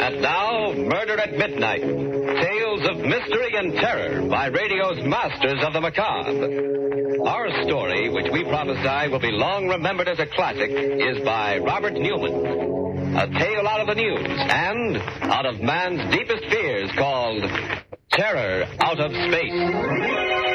And now, Murder at Midnight. Tales of mystery and terror by radio's masters of the macabre. Our story, which we prophesy will be long remembered as a classic, is by Robert Newman. A tale out of the news and out of man's deepest fears called Terror Out of Space.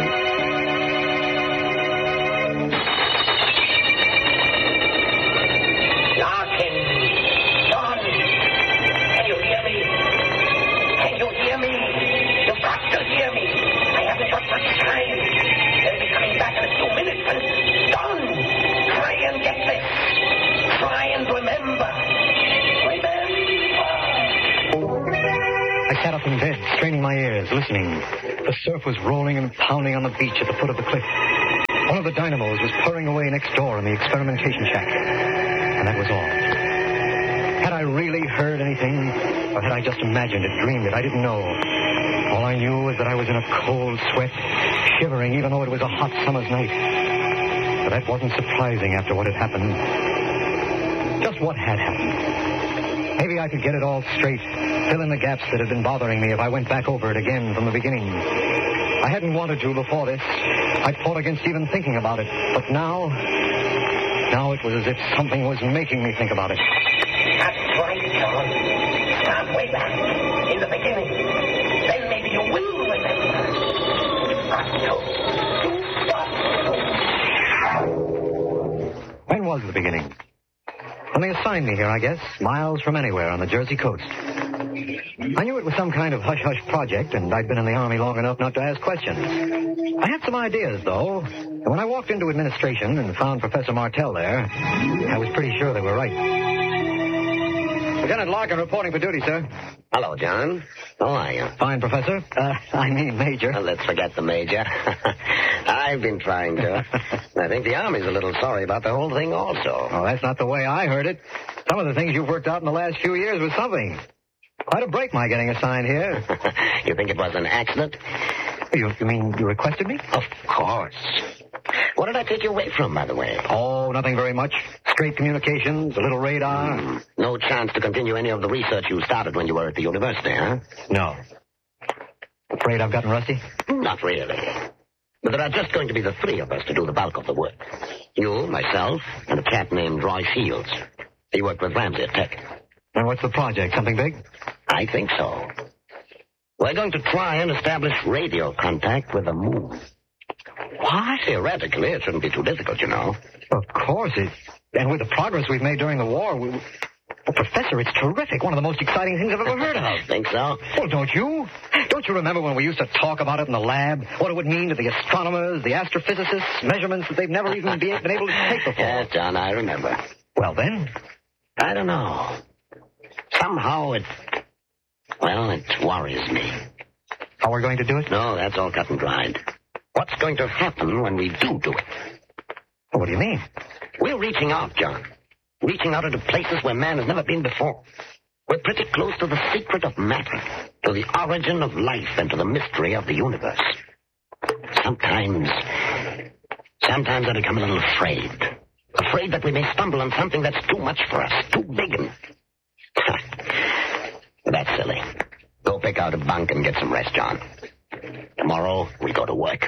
I sat up in bed, straining my ears, listening. The surf was rolling and pounding on the beach at the foot of the cliff. One of the dynamos was purring away next door in the experimentation shack. And that was all. Had I really heard anything, or had I just imagined it, dreamed it? I didn't know. All I knew was that I was in a cold sweat, shivering even though it was a hot summer's night. But that wasn't surprising after what had happened. Just what had happened. Maybe I could get it all straight, fill in the gaps that had been bothering me if I went back over it again from the beginning. I hadn't wanted to before this. I'd fought against even thinking about it. But now it was as if something was making me think about it. That's right, John. Start way back, in the beginning. Then maybe you will remember. You've got to. When was the beginning? When they assigned me here, I guess, miles from anywhere on the Jersey coast. I knew it was some kind of hush-hush project, and I'd been in the Army long enough not to ask questions. I had some ideas, though, and when I walked into administration and found Professor Martell there, I was pretty sure they were right. Lieutenant Larkin reporting for duty, sir. Hello, John. How are you? Fine, Professor. Major. Well, let's forget the Major. I've been trying to. I think the Army's a little sorry about the whole thing also. Oh, that's not the way I heard it. Some of the things you've worked out in the last few years was something. Quite a break, my getting assigned here. You think it was an accident? You mean you requested me? Of course. What did I take you away from, by the way? Oh, nothing very much. Straight communications, a little radar. No chance to continue any of the research you started when you were at the university, huh? No. Afraid I've gotten rusty? Not really. But there are just going to be the three of us to do the bulk of the work. You, myself, and a chap named Roy Shields. He worked with Ramsey at Tech. And what's the project? Something big? I think so. We're going to try and establish radio contact with the moon. What? Theoretically, it shouldn't be too difficult, you know. Of course. And with the progress we've made during the war, Professor, it's terrific. One of the most exciting things I've ever heard of. Think so? Well, don't you? Don't you remember when we used to talk about it in the lab? What it would mean to the astronomers, the astrophysicists, measurements that they've never even been able to take before. Yes, John, I remember. Well, then? I don't know. Somehow it worries me. How we're going to do it? No, that's all cut and dried. What's going to happen when we do it? Well, what do you mean? We're reaching out, John. Reaching out into places where man has never been before. We're pretty close to the secret of matter, to the origin of life, and to the mystery of the universe. Sometimes I become a little afraid. Afraid that we may stumble on something that's too much for us, too big and... That's silly. Go pick out a bunk and get some rest, John. Tomorrow, we go to work.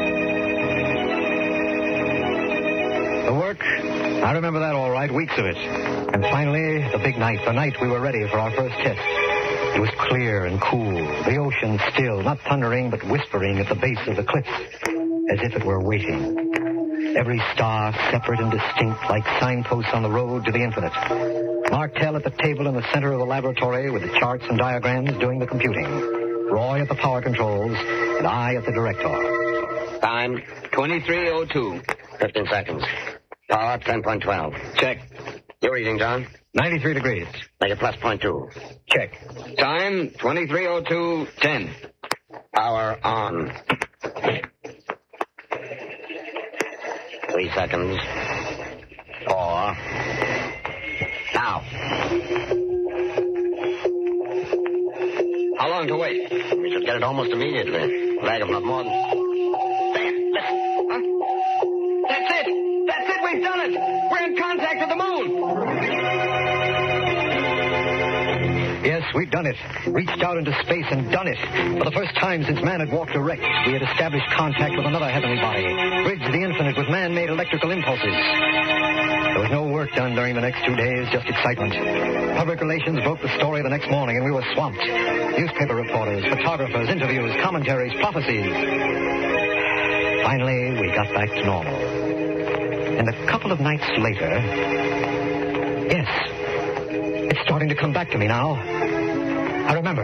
The work? I remember that all right, weeks of it. And finally, the big night, the night we were ready for our first test. It was clear and cool, the ocean still, not thundering but whispering at the base of the cliffs, as if it were waiting. Every star separate and distinct like signposts on the road to the infinite. Martell at the table in the center of the laboratory with the charts and diagrams doing the computing. Roy at the power controls, and I at the director. Time 23:02. 15 seconds. Power 10.12. Check. You're reading, John? 93 degrees. Make it plus 0.2. Check. Time 23:02:10. Power on. 3 seconds. 4. Now. How long to wait? We should get it almost immediately. Lag of not more than... There, listen. Huh? That's it! That's it! We've done it! We're in contact with the moon! Yes, we'd done it. Reached out into space and done it. For the first time since man had walked erect, we had established contact with another heavenly body, bridged the infinite with man-made electrical impulses. There was no work done during the next 2 days, just excitement. Public relations broke the story the next morning, and we were swamped. Newspaper reporters, photographers, interviews, commentaries, prophecies. Finally, we got back to normal. And a couple of nights later... Yes, it's starting to come back to me now. I remember.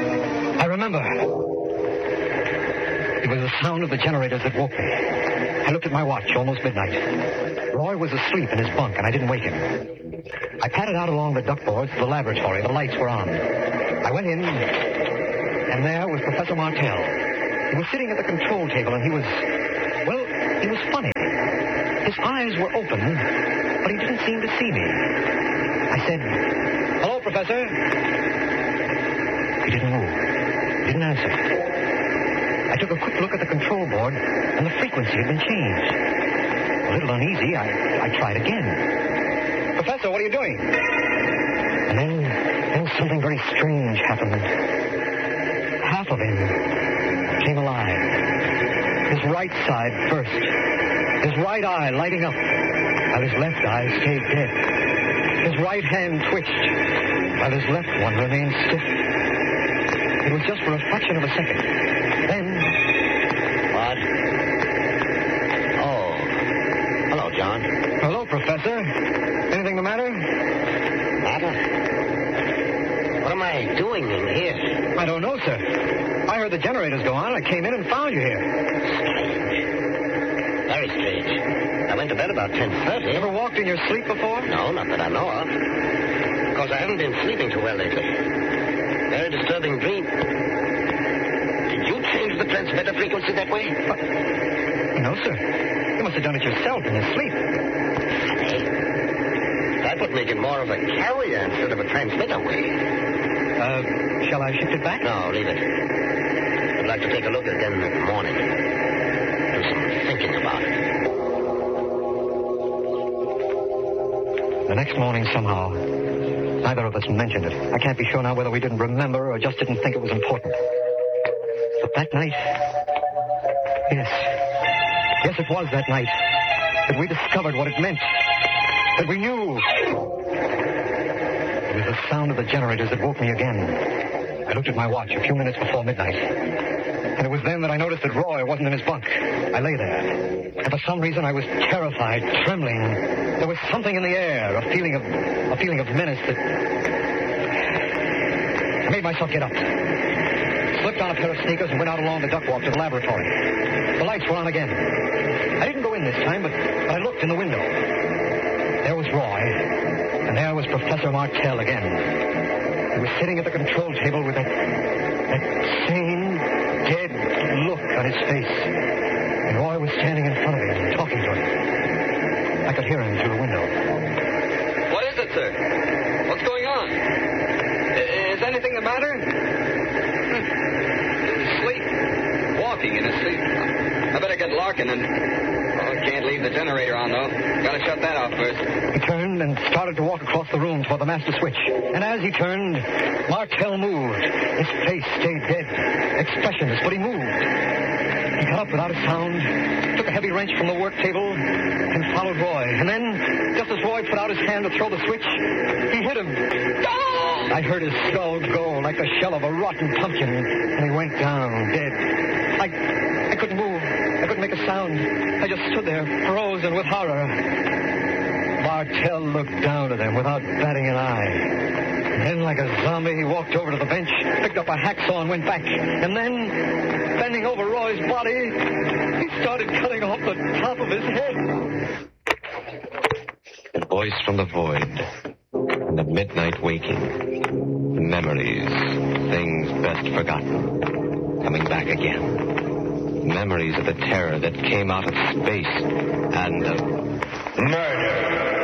It was the sound of the generators that woke me. I looked at my watch, almost midnight. Roy was asleep in his bunk, and I didn't wake him. I padded out along the duckboards to the laboratory. The lights were on. I went in, and there was Professor Martell. He was sitting at the control table, and he was funny. His eyes were open, but he didn't seem to see me. I said, "Hello, Professor." He didn't move. Didn't answer. I took a quick look at the control board, and the frequency had been changed. A little uneasy, I tried again. "Professor, what are you doing?" And then something very strange happened. Half of him came alive. His right side first. His right eye lighting up, while his left eye stayed dead. His right hand twitched, while his left one remained stiff. It was just for a fraction of a second. Then... What? Oh. Hello, John. Hello, Professor. Anything the matter? Matter? What am I doing in here? I don't know, sir. I heard the generators go on. I came in and found you here. Very strange. I went to bed about 10:30. Ever walked in your sleep before? No, not that I know of. Of course, I haven't been sleeping too well lately. Very disturbing dream. Did you change the transmitter frequency that way? No, sir. You must have done it yourself in your sleep. Funny. That would make it more of a carrier instead of a transmitter wave. Shall I shift it back? No, leave it. I'd like to take a look again in the morning. Do some thinking about it. The next morning, somehow, neither of us mentioned it. I can't be sure now whether we didn't remember or just didn't think it was important. But that night... Yes, it was that night that we discovered what it meant. That we knew. It was the sound of the generators that woke me again. I looked at my watch a few minutes before midnight. And it was then that I noticed that Roy wasn't in his bunk. I lay there. And for some reason I was terrified, trembling. There was something in the air, a feeling of menace that... I made myself get up. Slipped on a pair of sneakers and went out along the duck walk to the laboratory. The lights were on again. I didn't go in this time, but I looked in the window. There was Roy, and there was Professor Martell again. He was sitting at the control table with that same dead look on his face. And Roy was standing in front of him, talking to him. I could hear him through the window. What is it, sir? What's going on? Is anything the matter? Sleep. Walking in his sleep. I better get Larkin and... I can't leave the generator on, though. Gotta shut that off first. He turned and started to walk across the room toward the master switch. And as he turned, Martell moved. His face stayed dead, expressionless, but he moved. He got up without a sound, took a heavy wrench from the work table, and followed Roy. And then, just as Roy put out his hand to throw the switch, he hit him. Oh! I heard his skull go like the shell of a rotten pumpkin, and he went down, dead. I couldn't move. I couldn't make a sound. I just stood there, frozen with horror. Martell looked down at him without batting an eye. And then, like a zombie, he walked over to the bench, picked up a hacksaw and went back. And then, bending over Roy's body, he started cutting off the top of his head. The voice from the void. And the midnight waking. Memories. Things best forgotten. Coming back again. Memories of the terror that came out of space and of murder.